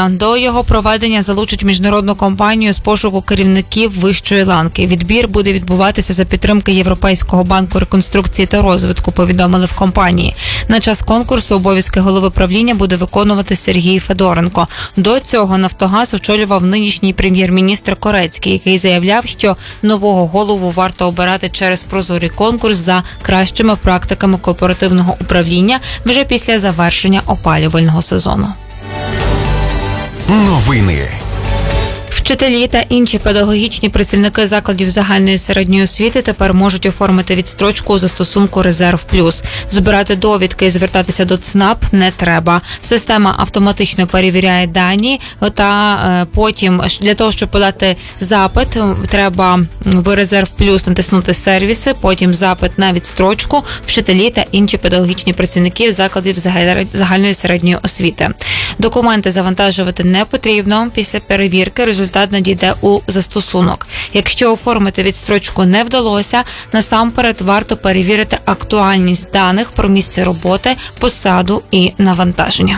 опитування. До його проведення залучать міжнародну компанію з пошуку керівників вищої ланки. Відбір буде відбуватися за підтримки Європейського банку реконструкції та розвитку, повідомили в компанії. На час конкурсу обов'язки голови правління буде виконувати Сергій Федоренко. До цього «Нафтогаз» очолював нинішній прем'єр-міністр Корецький, який заявляв, що нового голову варто обирати через прозорий конкурс за кращими практиками кооперативного управління вже після завершення опалювального сезону. Новини. Вчителі та інші педагогічні працівники закладів загальної середньої освіти тепер можуть оформити відстрочку у застосунку «Резерв Плюс». Збирати довідки і звертатися до ЦНАП не треба. Система автоматично перевіряє дані, та потім для того, щоб подати запит, треба в «Резерв Плюс» натиснути сервіси, потім запит на відстрочку, вчителі та інші педагогічні працівники закладів загальної середньої освіти. Документи завантажувати не потрібно. Після перевірки результат надійде у застосунок. Якщо оформити відстрочку не вдалося, насамперед варто перевірити актуальність даних про місце роботи, посаду і навантаження.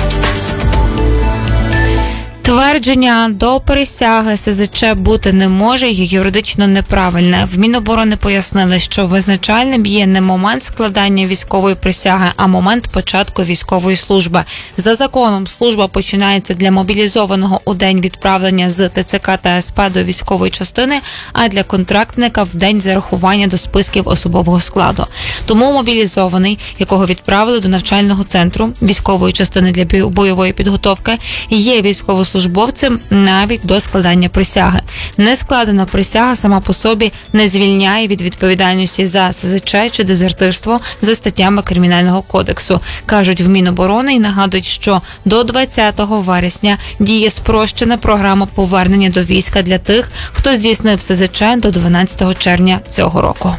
Твердження «до присяги СЗЧ бути не може» є юридично неправильне. В Міноборони пояснили, що визначальним є не момент складання військової присяги, а момент початку військової служби. За законом служба починається для мобілізованого у день відправлення з ТЦК та СП до військової частини, а для контрактника в день зарахування до списків особового складу. Тому мобілізований, якого відправили до навчального центру військової частини для бойової підготовки, є військовослужбовцем навіть до складання присяги. Нескладена присяга сама по собі не звільняє від відповідальності за СЗЧ чи дезертирство за статтями Кримінального кодексу, кажуть в Міноборони і нагадують, що до 20 вересня діє спрощена програма повернення до війська для тих, хто здійснив СЗЧ до 12 червня цього року.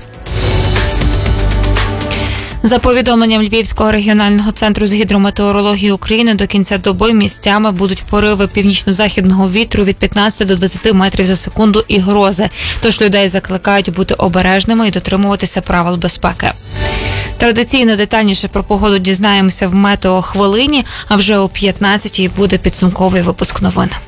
За повідомленням Львівського регіонального центру з гідрометеорології України, до кінця доби місцями будуть пориви північно-західного вітру від 15 до 20 метрів за секунду і грози. Тож людей закликають бути обережними і дотримуватися правил безпеки. Традиційно детальніше про погоду дізнаємося в метеохвилині, а вже о 15-й буде підсумковий випуск новин.